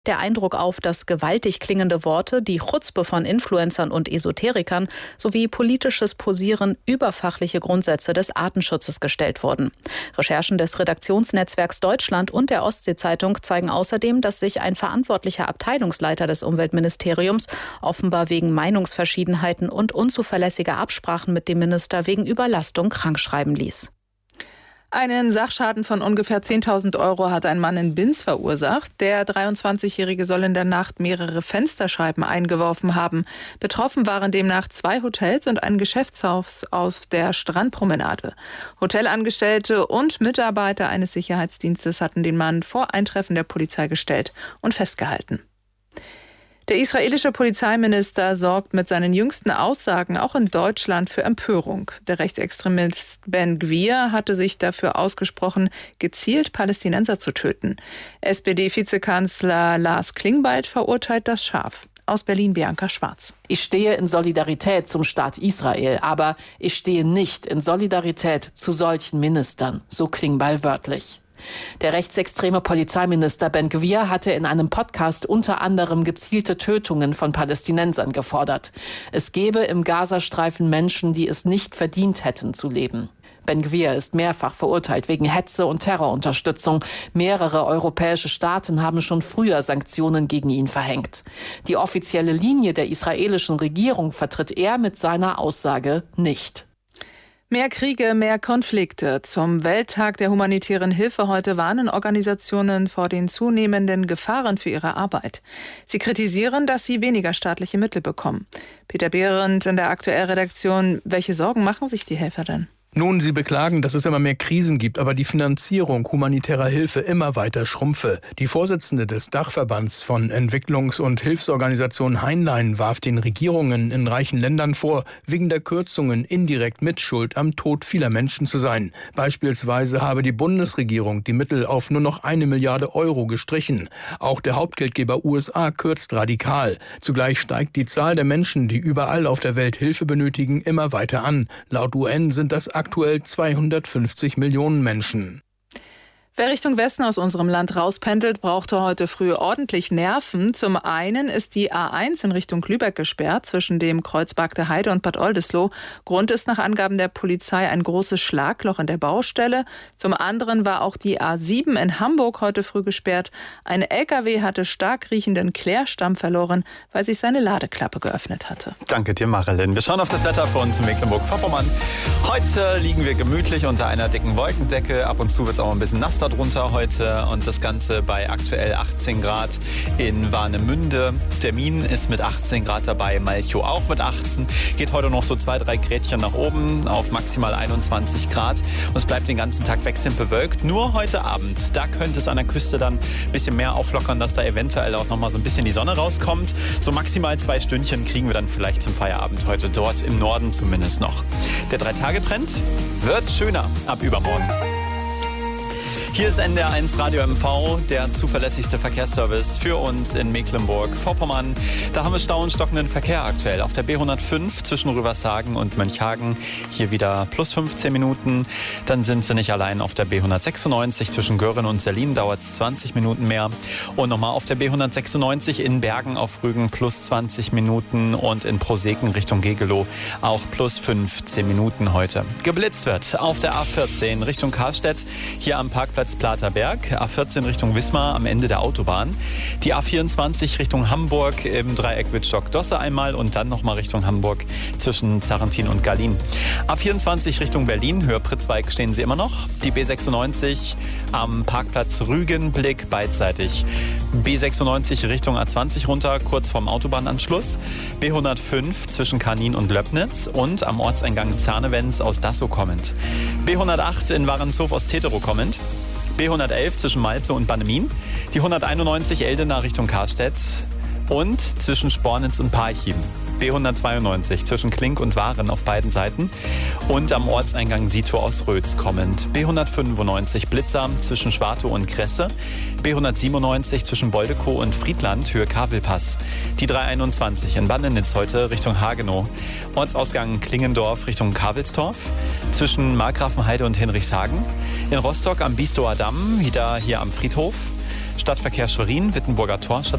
Der Eindruck auf, dass gewaltig klingende Worte, die Chutzpe von Influencern und Esoterikern sowie politisches Posieren über fachliche Grundsätze des Artenschutzes gestellt wurden. Recherchen des Redaktionsnetzwerks Deutschland und der Ostsee-Zeitung zeigen außerdem, dass sich ein verantwortlicher Abteilungsleiter des Umweltministeriums offenbar wegen Meinungsverschiedenheiten und unzuverlässiger Absprachen mit dem Minister wegen Überlastung krankschreiben ließ. Einen Sachschaden von ungefähr 10.000 € hat ein Mann in Binz verursacht. Der 23-Jährige soll in der Nacht mehrere Fensterscheiben eingeworfen haben. Betroffen waren demnach 2 Hotels und ein Geschäftshaus auf der Strandpromenade. Hotelangestellte und Mitarbeiter eines Sicherheitsdienstes hatten den Mann vor Eintreffen der Polizei gestellt und festgehalten. Der israelische Polizeiminister sorgt mit seinen jüngsten Aussagen auch in Deutschland für Empörung. Der Rechtsextremist Ben Gvir hatte sich dafür ausgesprochen, gezielt Palästinenser zu töten. SPD-Vizekanzler Lars Klingbeil verurteilt das scharf. Aus Berlin Bianca Schwarz. Ich stehe in Solidarität zum Staat Israel, aber ich stehe nicht in Solidarität zu solchen Ministern, so Klingbeil wörtlich. Der rechtsextreme Polizeiminister Ben Gvir hatte in einem Podcast unter anderem gezielte Tötungen von Palästinensern gefordert. Es gebe im Gazastreifen Menschen, die es nicht verdient hätten zu leben. Ben Gvir ist mehrfach verurteilt wegen Hetze und Terrorunterstützung. Mehrere europäische Staaten haben schon früher Sanktionen gegen ihn verhängt. Die offizielle Linie der israelischen Regierung vertritt er mit seiner Aussage nicht. Mehr Kriege, mehr Konflikte. Zum Welttag der humanitären Hilfe heute warnen Organisationen vor den zunehmenden Gefahren für ihre Arbeit. Sie kritisieren, dass sie weniger staatliche Mittel bekommen. Peter Behrendt in der Aktuell-Redaktion. Welche Sorgen machen sich die Helfer denn? Nun, sie beklagen, dass es immer mehr Krisen gibt, aber die Finanzierung humanitärer Hilfe immer weiter schrumpfe. Die Vorsitzende des Dachverbands von Entwicklungs- und Hilfsorganisationen Heinlein warf den Regierungen in reichen Ländern vor, wegen der Kürzungen indirekt Mitschuld am Tod vieler Menschen zu sein. Beispielsweise habe die Bundesregierung die Mittel auf nur noch 1 Milliarde € gestrichen. Auch der Hauptgeldgeber USA kürzt radikal. Zugleich steigt die Zahl der Menschen, die überall auf der Welt Hilfe benötigen, immer weiter an. Laut UN sind das aktuell 250 Millionen Menschen. Wer Richtung Westen aus unserem Land rauspendelt, brauchte heute früh ordentlich Nerven. Zum einen ist die A1 in Richtung Lübeck gesperrt, zwischen dem Kreuz Bagde Heide und Bad Oldesloe. Grund ist nach Angaben der Polizei ein großes Schlagloch in der Baustelle. Zum anderen war auch die A7 in Hamburg heute früh gesperrt. Ein LKW hatte stark riechenden Klärstamm verloren, weil sich seine Ladeklappe geöffnet hatte. Danke dir, Marilyn. Wir schauen auf das Wetter für uns in Mecklenburg-Vorpommern. Heute liegen wir gemütlich unter einer dicken Wolkendecke. Ab und zu wird es auch ein bisschen nass darunter heute und das Ganze bei aktuell 18 Grad in Warnemünde. Termin ist mit 18 Grad dabei, Malchow auch mit 18. Geht heute noch so 2-3 Grädchen nach oben auf maximal 21 Grad und es bleibt den ganzen Tag wechselnd bewölkt. Nur heute Abend, da könnte es an der Küste dann ein bisschen mehr auflockern, dass da eventuell auch noch mal so ein bisschen die Sonne rauskommt. So maximal 2 Stündchen kriegen wir dann vielleicht zum Feierabend heute dort im Norden zumindest noch. Der 3-Tage-Trend wird schöner ab übermorgen. Hier ist NDR1 Radio MV, der zuverlässigste Verkehrsservice für uns in Mecklenburg-Vorpommern. Da haben wir Stau und stockenden Verkehr aktuell. Auf der B105 zwischen Rüvershagen und Mönchhagen hier wieder plus 15 Minuten. Dann sind Sie nicht allein auf der B196 zwischen Göhren und Sellin, dauert es 20 Minuten mehr. Und nochmal auf der B196 in Bergen auf Rügen plus 20 Minuten und in Proseken Richtung Gegelow auch plus 15 Minuten heute. Geblitzt wird auf der A14 Richtung Karstedt, hier am Parkplatz Platerberg, A14 Richtung Wismar am Ende der Autobahn, die A24 Richtung Hamburg im Dreieck Wittstock-Dosse einmal und dann nochmal Richtung Hamburg zwischen Zarentin und Gallin. A24 Richtung Berlin, Höhe Pritzweig stehen Sie immer noch, die B96 am Parkplatz Rügenblick beidseitig, B96 Richtung A20 runter, kurz vorm Autobahnanschluss, B105 zwischen Kanin und Löbnitz und am Ortseingang Zahnewens aus Dassow kommend, B108 in Warenshof aus Teterow kommend, B111 zwischen Malzow und Bannemin, die 191 Eldena Richtung Karstedt und zwischen Spornitz und Parchim. B192 zwischen Klink und Waren auf beiden Seiten und am Ortseingang Sito aus Rötz kommend. B195 Blitzer zwischen Schwartow und Kresse. B197 zwischen Boldekow und Friedland, Höhe Kavelpass. Die 321 in Bannenitz heute Richtung Hagenow. Ortsausgang Klingendorf Richtung Kavelstorf. Zwischen Markgrafenheide und Hinrichshagen. In Rostock am Bistower Damm, wieder hier am Friedhof. Stadtverkehr Schwerin, Wittenburger Tor,